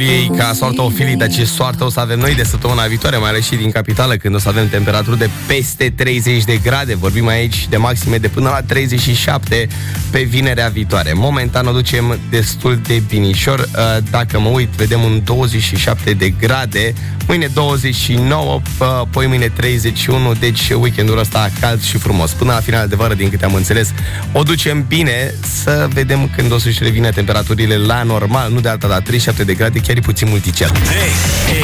Ofiliei ca soartă Ofilii, dar ce soartă o să avem noi de săptămâna viitoare, mai ales și din capitală, când o să avem temperaturi de peste 30 de grade. Vorbim aici de maxime de până la 37 pe vinerea viitoare. Momentan o ducem destul de binișor. Dacă mă uit, vedem un 27 de grade, mâine 29, poi mâine 31, deci weekendul ăsta cald și frumos. Până la final de vară, din câte am înțeles, o ducem bine. Să vedem când o să-și revină temperaturile la normal, nu de alta, la 37 de grade, chiar e puțin multicel.